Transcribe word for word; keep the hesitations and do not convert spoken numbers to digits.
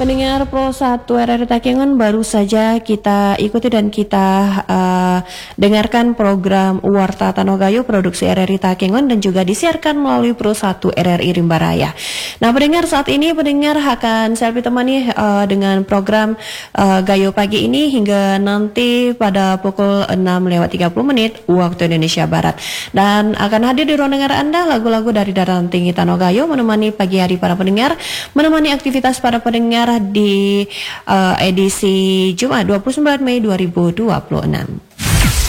Pendengar Pro satu R R I Takengon, baru saja kita ikuti dan kita uh, dengarkan program Warta Tanogayo produksi R R I Takengon dan juga disiarkan melalui Pro satu R R I Rimbaraya. Nah, pendengar, saat ini pendengar akan saya temani uh, dengan program uh, Gayo pagi ini hingga nanti pada pukul enam lewat tiga puluh menit waktu Indonesia Barat. Dan akan hadir di ruang dengar Anda lagu-lagu dari Dataran Tinggi Tanogayo menemani pagi hari para pendengar, menemani aktivitas para pendengar di uh, edisi Jumat dua puluh sembilan Mei dua ribu dua puluh enam.